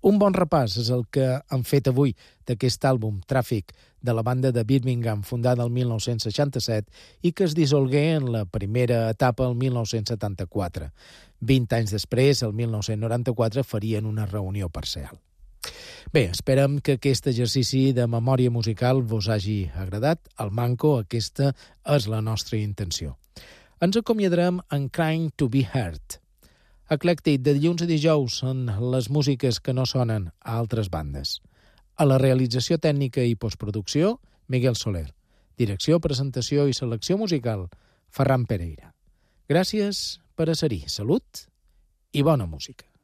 Un bon repàs és el que han fet avui d'aquest àlbum Tràfic de la banda de Birmingham, fundada el 1967 i que es dissolgué en la primera etapa el 1974. 20 anys després, el 1994, farien una reunió parcial. Bé, esperem que aquest exercici de memòria musical vos hagi agradat. Al Manco, aquesta és la nostra intenció. Ens acomiadarem en Crying to be Heard. Eclèctic de dilluns a dijous són les músiques que no sonen a altres bandes. A la realització tècnica i postproducció, Miguel Soler. Direcció, presentació i selecció musical, Ferran Pereira. Gràcies per a ser-hi. Salut i bona música.